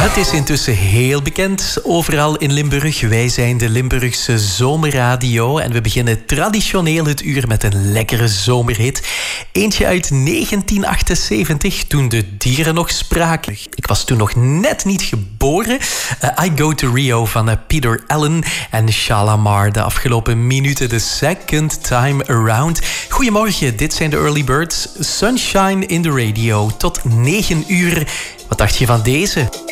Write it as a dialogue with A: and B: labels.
A: Het is intussen heel bekend overal in Limburg. Wij zijn de Limburgse Zomerradio en we beginnen traditioneel het uur met een lekkere zomerhit. Eentje uit 1978, toen de dieren nog spraken. Ik was toen nog net niet geboren. I Go to Rio van Peter Allen en Shalamar. De afgelopen minuten, de second time around. Goedemorgen, dit zijn de Early Birds. Sunshine in the Radio. Tot 9 uur. Wat dacht je van deze?